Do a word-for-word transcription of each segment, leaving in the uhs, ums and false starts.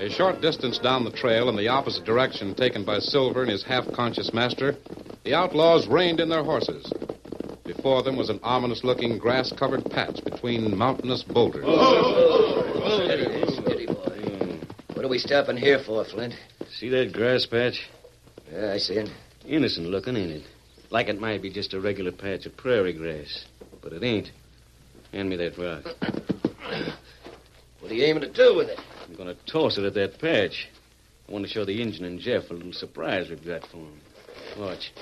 A short distance down the trail in the opposite direction taken by Silver and his half-conscious master, the outlaws reined in their horses. Before them was an ominous-looking grass-covered patch between mountainous boulders. Oh, oh, oh. Steady, steady, boy. What are we stopping here for, Flint? See that grass patch? Yeah, I see it. Innocent looking, ain't it? Like it might be just a regular patch of prairie grass. But it ain't. Hand me that rock. What are you aiming to do with it? I'm going to toss it at that patch. I want to show the Injun and Jeff a little surprise we've got for them. Watch.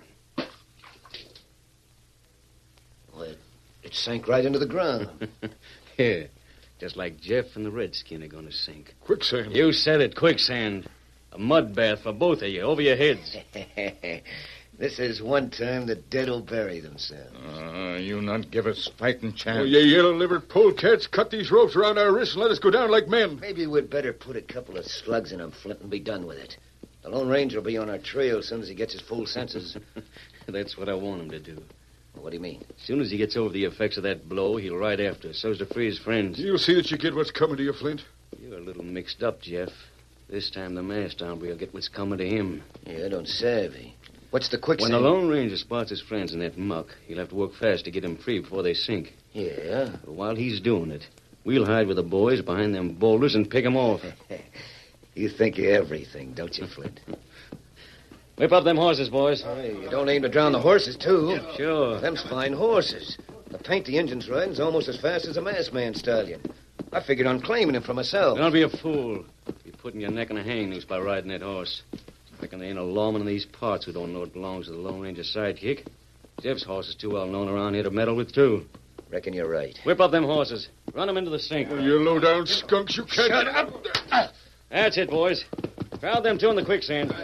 Well, it, it sank right into the ground. Yeah, just like Jeff and the Redskin are going to sink. Quicksand. You said it, quicksand. A mud bath for both of you, over your heads. This is one time the dead will bury themselves. Uh, you not give us fighting chance. Oh, you yellow-livered polecats, cut these ropes around our wrists and let us go down like men. Maybe we'd better put a couple of slugs in them, Flint, and be done with it. The Lone Ranger will be on our trail as soon as he gets his full senses. That's what I want him to do. What do you mean? As soon as he gets over the effects of that blow, he'll ride after us, so's to free his friends. You'll see that you get what's coming to you, Flint. You're a little mixed up, Jeff. This time the masked hombre will get what's coming to him. Yeah, I don't savvy. What's the quicksand? When the Lone Ranger spots his friends in that muck, he'll have to work fast to get them free before they sink. Yeah? But while he's doing it, we'll hide with the boys behind them boulders and pick them off. You think of everything, don't you, Flint? Whip up them horses, boys. Oh, you don't aim to drown the horses, too. Sure. Them's fine horses. The paint the Injun's riding's almost as fast as a masked man stallion. I figured on claiming him for myself. Don't be a fool. You're putting your neck in a hanging noose by riding that horse. I reckon there ain't a lawman in these parts who don't know it belongs to the Lone Ranger's sidekick. Jeff's horse is too well known around here to meddle with, too. Reckon you're right. Whip up them horses. Run them into the sink. Oh, you low-down skunks, you can't... Shut up! That's it, boys. Crowd them two in the quicksand.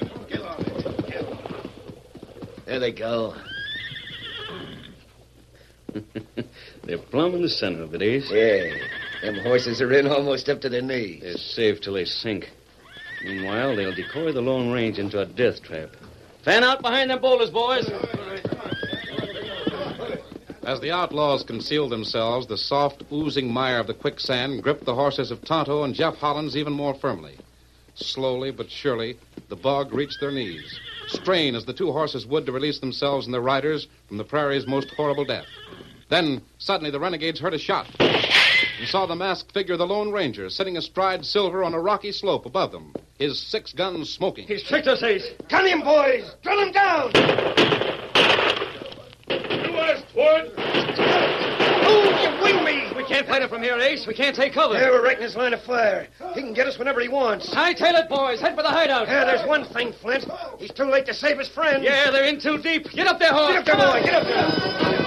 There they go. They're plumb in the center of it, Ace. Yeah. Them horses are in almost up to their knees. They're safe till they sink. Meanwhile, they'll decoy the Lone Ranger into a death trap. Fan out behind them boulders, boys. As the outlaws concealed themselves, the soft, oozing mire of the quicksand gripped the horses of Tonto and Jeff Hollins even more firmly. Slowly but surely, the bog reached their knees. Strain as the two horses would to release themselves and their riders from the prairie's most horrible death. Then, suddenly, the renegades heard a shot and saw the masked figure of the Lone Ranger sitting astride Silver on a rocky slope above them, his six guns smoking. He's tricked us, Ace. Gun him, boys! Drill him down! You asked for it. Oh, you wing me! We can't fight him from here, Ace. We can't take cover. Yeah, we're right in his line of fire. He can get us whenever he wants. Hightail it, boys. Head for the hideout. Yeah, there's one thing, Flint. He's too late to save his friend. Yeah, they're in too deep. Get up there, horse. Get up there, boy. Get up there.